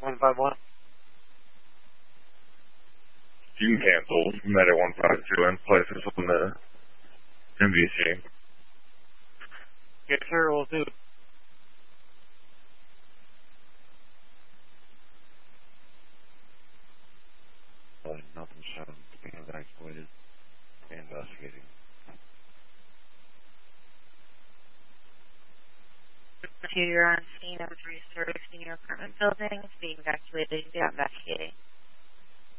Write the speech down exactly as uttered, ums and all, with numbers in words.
Medic one five one. You can cancel Medic one five two and place this on the M V C. Yes, sir, we'll do. Uh, nothing shown to be evacuated. Investigating. You're on scene of three service in your apartment building. It's being evacuated. You're investigating.